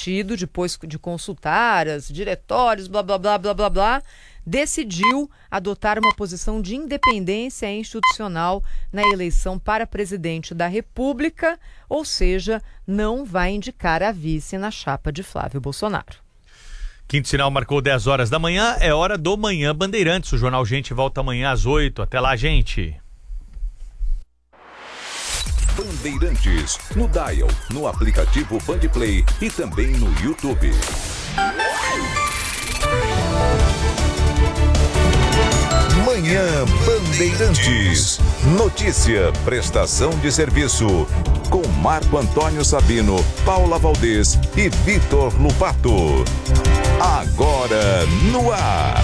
partido, depois de consultar os diretórios, blá, blá, blá, blá, blá, blá, decidiu adotar uma posição de independência institucional na eleição para presidente da República, ou seja, não vai indicar a vice na chapa de Flávio Bolsonaro. Quinto sinal marcou 10 horas da manhã, é hora do Manhã Bandeirantes. O Jornal Gente volta amanhã às 8. Até lá, gente. Bandeirantes, no Dial, no aplicativo Bandplay e também no YouTube. Manhã Bandeirantes. Notícia, prestação de serviço. Com Marco Antônio Sabino, Paula Valdez e Vitor Lupato. Agora no ar.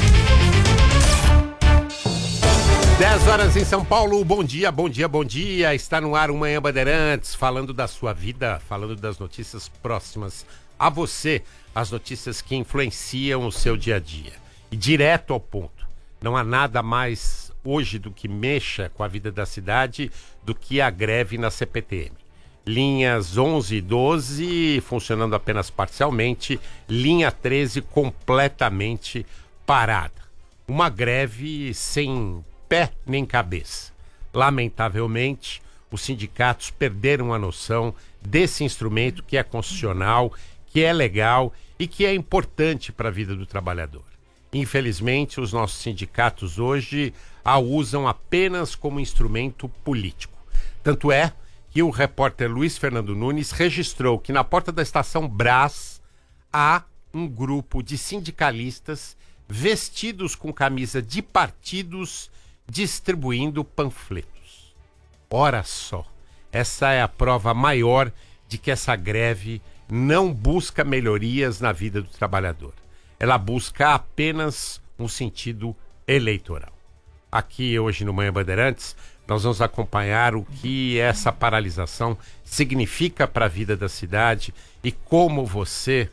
10 horas em São Paulo, bom dia, bom dia, bom dia. Está no ar o Manhã Bandeirantes, falando da sua vida, falando das notícias próximas a você, as notícias que influenciam o seu dia a dia. E direto ao ponto, não há nada mais hoje do que mexa com a vida da cidade do que a greve na CPTM. Linhas 11 e 12 funcionando apenas parcialmente, linha 13 completamente parada. Uma greve sem pé nem cabeça. Lamentavelmente, os sindicatos perderam a noção desse instrumento que é constitucional, que é legal e que é importante para a vida do trabalhador. Infelizmente, os nossos sindicatos hoje a usam apenas como instrumento político. Tanto é que o repórter Luiz Fernando Nunes registrou que na porta da estação Brás há um grupo de sindicalistas vestidos com camisa de partidos distribuindo panfletos. Ora só, essa é a prova maior de que essa greve não busca melhorias na vida do trabalhador. Ela busca apenas um sentido eleitoral. Aqui hoje no Manhã Bandeirantes, nós vamos acompanhar o que essa paralisação significa para a vida da cidade e como você,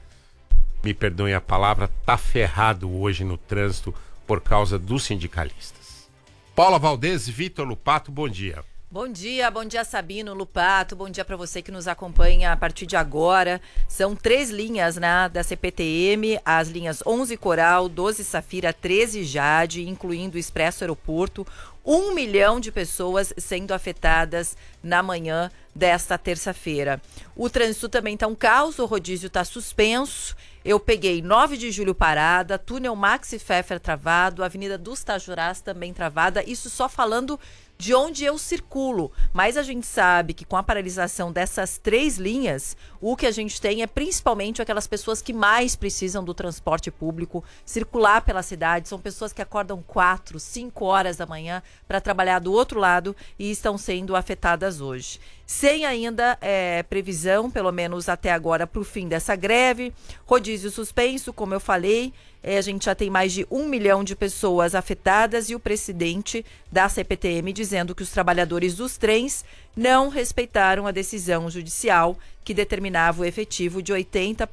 me perdoem a palavra, está ferrado hoje no trânsito por causa dos sindicalistas. Paula Valdez e Vitor Lupato, bom dia. Bom dia Sabino, Lupato, bom dia para você que nos acompanha a partir de agora. São 3 linhas da CPTM, as linhas 11 Coral, 12 Safira, 13 Jade, incluindo o Expresso Aeroporto. 1 milhão de pessoas sendo afetadas na manhã desta terça-feira. O trânsito também está um caos, o rodízio está suspenso. Eu peguei 9 de julho parada, túnel Maxi Pfeffer travado, Avenida dos Tajurás também travada, isso só falando de onde eu circulo, mas a gente sabe que com a paralisação dessas 3 linhas, o que a gente tem é principalmente aquelas pessoas que mais precisam do transporte público, circular pela cidade, são pessoas que acordam 4, 5 horas da manhã para trabalhar do outro lado e estão sendo afetadas hoje. Sem ainda previsão, pelo menos até agora, para o fim dessa greve, rodízio suspenso, como eu falei, a gente já tem mais de 1 milhão de pessoas afetadas e o presidente da CPTM dizendo que os trabalhadores dos trens não respeitaram a decisão judicial que determinava o efetivo de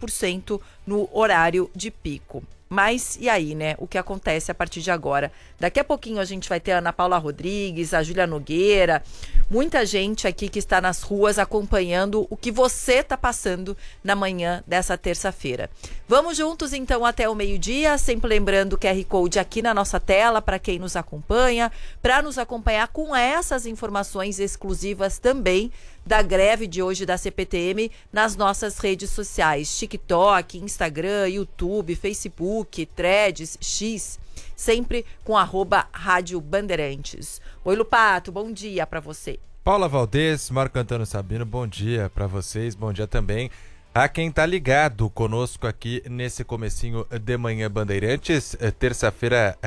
80% no horário de pico. Mas e aí, né? O que acontece a partir de agora? Daqui a pouquinho a gente vai ter a Ana Paula Rodrigues, a Júlia Nogueira, muita gente aqui que está nas ruas acompanhando o que você está passando na manhã dessa terça-feira. Vamos juntos então até o meio-dia, sempre lembrando o QR Code aqui na nossa tela para quem nos acompanha, para nos acompanhar com essas informações exclusivas também da greve de hoje da CPTM nas nossas redes sociais, TikTok, Instagram, YouTube, Facebook, Threads, X, sempre com @Rádio Bandeirantes. Oi, Lupato, bom dia para você. Paula Valdez, Marco Antônio Sabino, bom dia para vocês, bom dia também a quem tá ligado conosco aqui nesse comecinho de Manhã Bandeirantes. Terça-feira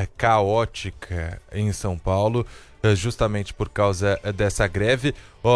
caótica em São Paulo, justamente por causa dessa greve.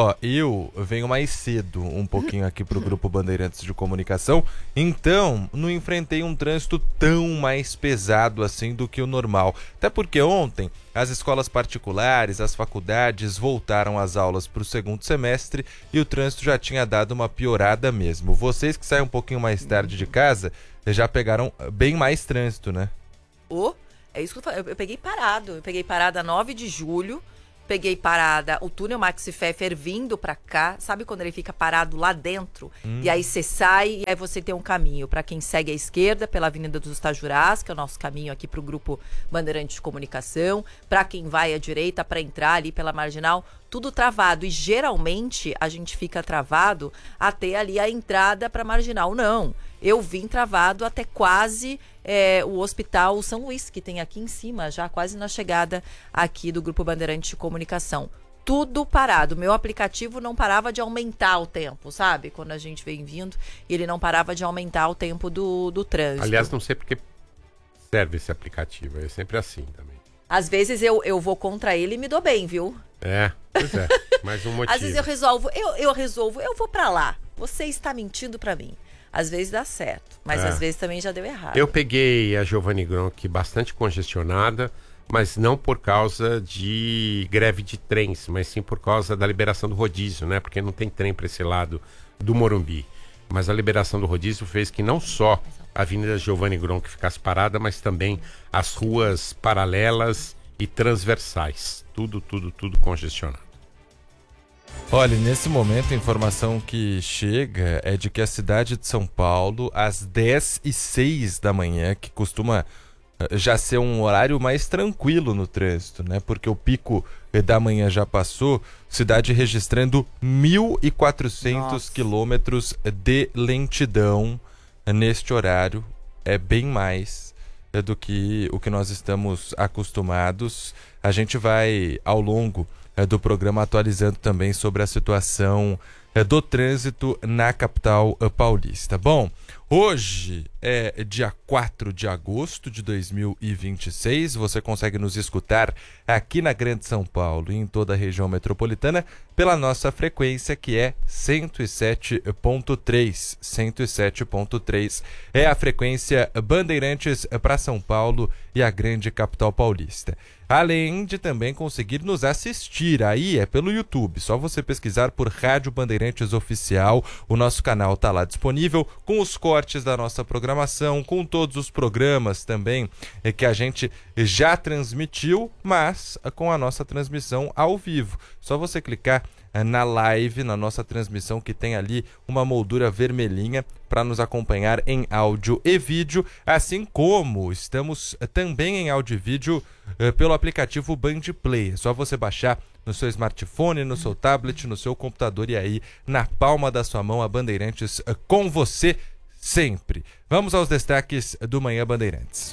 Eu venho mais cedo um pouquinho aqui pro Grupo Bandeirantes de Comunicação, então não enfrentei um trânsito tão mais pesado assim do que o normal. Até porque ontem as escolas particulares, as faculdades voltaram às aulas para o segundo semestre e o trânsito já tinha dado uma piorada mesmo. Vocês que saem um pouquinho mais tarde de casa já pegaram bem mais trânsito, né? É isso que eu falei. Eu peguei parada 9 de julho, peguei parada, o túnel Maxi Pfeffer vindo pra cá, sabe quando ele fica parado lá dentro? E aí você sai e aí você tem um caminho para quem segue à esquerda pela Avenida dos Itajurás, que é o nosso caminho aqui pro Grupo Bandeirantes de Comunicação, para quem vai à direita para entrar ali pela Marginal, tudo travado. E geralmente a gente fica travado até ali a entrada para Marginal. Não, eu vim travado até quase o Hospital São Luís, que tem aqui em cima, já quase na chegada aqui do Grupo Bandeirantes de Comunicação. Tudo parado. Meu aplicativo não parava de aumentar o tempo, sabe? Quando a gente vem vindo, ele não parava de aumentar o tempo do trânsito. Aliás, não sei porque serve esse aplicativo. É sempre assim também. Às vezes eu vou contra ele e me dou bem, viu? Pois é. Mais um motivo. Às vezes eu resolvo, eu vou pra lá. Você está mentindo pra mim. Às vezes dá certo, mas às vezes também já deu errado. Eu peguei a Giovanni Gronchi bastante congestionada, mas não por causa de greve de trens, mas sim por causa da liberação do rodízio, né? Porque não tem trem para esse lado do Morumbi. Mas a liberação do rodízio fez que não só a Avenida Giovanni Gronchi ficasse parada, mas também as ruas paralelas e transversais. Tudo congestionado. Olha, nesse momento a informação que chega é de que a cidade de São Paulo, às 10h06 da manhã, que costuma já ser um horário mais tranquilo no trânsito, né? Porque o pico da manhã já passou, cidade registrando 1.400 quilômetros de lentidão neste horário. É bem mais do que o que nós estamos acostumados. A gente vai, ao longo do programa, atualizando também sobre a situação do trânsito na capital paulista. Bom, hoje é dia 4 de agosto de 2026. Você consegue nos escutar aqui na Grande São Paulo e em toda a região metropolitana pela nossa frequência, que é 107.3. 107.3 é a frequência Bandeirantes para São Paulo e a grande capital paulista. Além de também conseguir nos assistir, aí é pelo YouTube, só você pesquisar por Rádio Bandeirantes Oficial, o nosso canal está lá disponível, com os cortes da nossa programação, com todos os programas também que a gente já transmitiu, mas com a nossa transmissão ao vivo. Só você clicar na live, na nossa transmissão, que tem ali uma moldura vermelhinha para nos acompanhar em áudio e vídeo, assim como estamos também em áudio e vídeo pelo aplicativo Band Play. É só você baixar no seu smartphone, no seu tablet, no seu computador e aí na palma da sua mão a Bandeirantes com você sempre. Vamos aos destaques do Manhã Bandeirantes.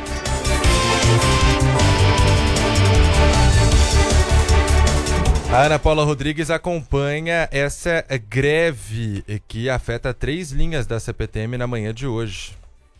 A Ana Paula Rodrigues acompanha essa greve que afeta 3 linhas da CPTM na manhã de hoje.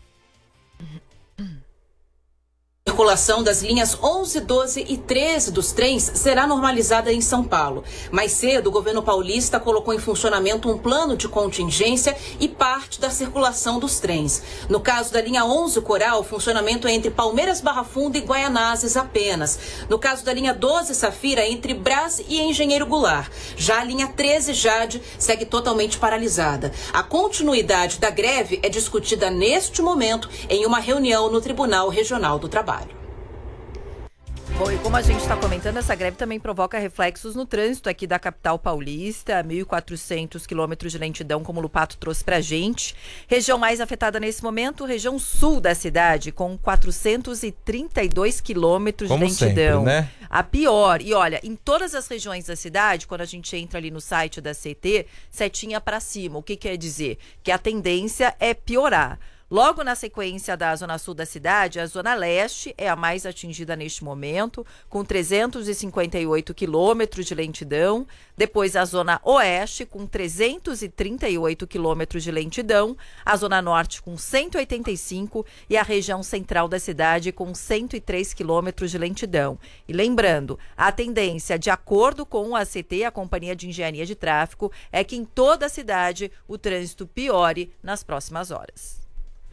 A circulação das linhas 11, 12 e 13 dos trens será normalizada em São Paulo. Mais cedo, o governo paulista colocou em funcionamento um plano de contingência e parte da circulação dos trens. No caso da linha 11 Coral, o funcionamento é entre Palmeiras Barra Funda e Guaianazes apenas. No caso da linha 12 Safira, entre Brás e Engenheiro Goulart. Já a linha 13 Jade segue totalmente paralisada. A continuidade da greve é discutida neste momento em uma reunião no Tribunal Regional do Trabalho. Bom, e como a gente está comentando, essa greve também provoca reflexos no trânsito aqui da capital paulista, 1.400 quilômetros de lentidão, como o Lupato trouxe pra gente. Região mais afetada nesse momento, região sul da cidade, com 432 quilômetros de lentidão. Sempre, né? A pior. E olha, em todas as regiões da cidade, quando a gente entra ali no site da CT, setinha para cima. O que quer dizer? Que a tendência é piorar. Logo na sequência da Zona Sul da cidade, a Zona Leste é a mais atingida neste momento, com 358 quilômetros de lentidão. Depois a Zona Oeste, com 338 quilômetros de lentidão. A Zona Norte, com 185. E a região central da cidade, com 103 quilômetros de lentidão. E lembrando, a tendência, de acordo com a CT, a Companhia de Engenharia de Tráfego, é que em toda a cidade o trânsito piore nas próximas horas.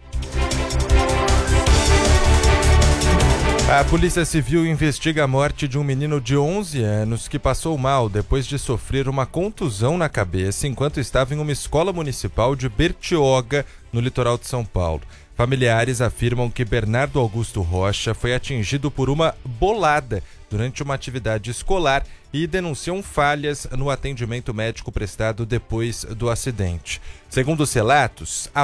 A Polícia Civil investiga a morte de um menino de 11 anos que passou mal depois de sofrer uma contusão na cabeça enquanto estava em uma escola municipal de Bertioga, no litoral de São Paulo. Familiares afirmam que Bernardo Augusto Rocha foi atingido por uma bolada durante uma atividade escolar e denunciam falhas no atendimento médico prestado depois do acidente. Segundo os relatos,